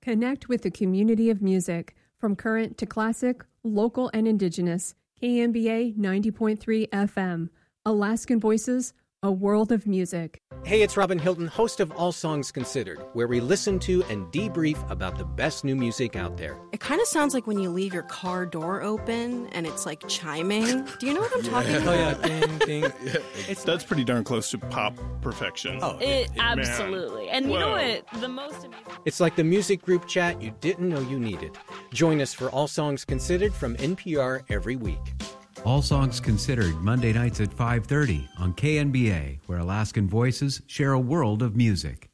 Connect with the community of music, from current to classic, local and indigenous. KNBA 90.3 FM. Alaskan Voices, a world of music. Hey, it's Robin Hilton, host of All Songs Considered, where we listen to and debrief about the best new music out there. It kind of sounds like when you leave your car door open and it's like chiming. Do you know what I'm talking about? Oh, yeah, ding, ding. That's pretty darn close to pop perfection. Oh, absolutely. And you know what? The most amazing... It's like the music group chat you didn't know you needed. Join us for All Songs Considered from NPR every week. All Songs Considered, Monday nights at 5:30 on KNBA, where Alaskan Voices share a world of music.